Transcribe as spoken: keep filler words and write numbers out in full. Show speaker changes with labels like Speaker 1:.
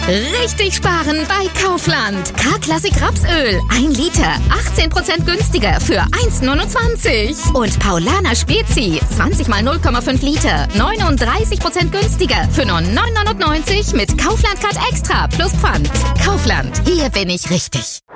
Speaker 1: Richtig sparen bei Kaufland. K-Klassik Rapsöl. ein Liter. achtzehn Prozent günstiger für eins neunundzwanzig. Und Paulaner Spezi. zwanzig mal null Komma fünf Liter. neununddreißig Prozent günstiger für nur neun neunundneunzig mit Kaufland Card Extra plus Pfand. Kaufland. Hier bin ich richtig.